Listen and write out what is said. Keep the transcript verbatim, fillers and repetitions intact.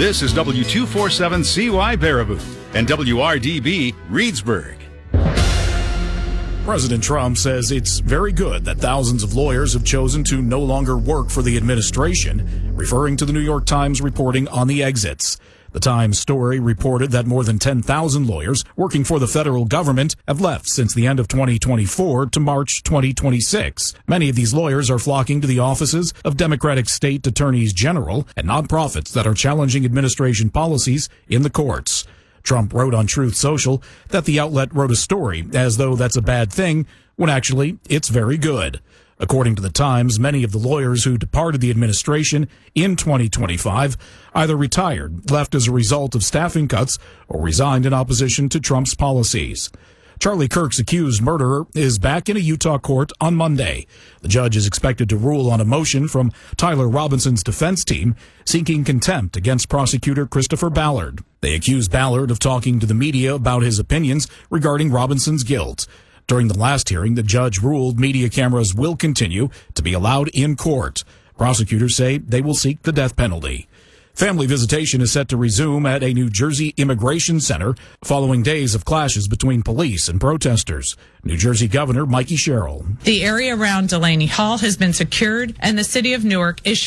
This is W two forty-seven C Y Baraboo and W R D B Reedsburg. President Trump says it's very good that thousands of lawyers have chosen to no longer work for the administration, referring to the New York Times reporting on the exits. The Times story reported that more than ten thousand lawyers working for the federal government have left since the end of twenty twenty-four to March twenty twenty-six. Many of these lawyers are flocking to the offices of Democratic state attorneys general and nonprofits that are challenging administration policies in the courts. Trump wrote on Truth Social that the outlet wrote a story as though that's a bad thing, when actually it's very good. According to the Times, many of the lawyers who departed the administration in twenty twenty-five either retired, left as a result of staffing cuts, or resigned in opposition to Trump's policies. Charlie Kirk's accused murderer is back in a Utah court on Monday. The judge is expected to rule on a motion from Tyler Robinson's defense team seeking contempt against prosecutor Christopher Ballard. They accuse Ballard of talking to the media about his opinions regarding Robinson's guilt. During the last hearing, the judge ruled media cameras will continue to be allowed in court. Prosecutors say they will seek the death penalty. Family visitation is set to resume at a New Jersey immigration center following days of clashes between police and protesters. New Jersey Governor Mikey Sherrill. The area around Delaney Hall has been secured, and the city of Newark is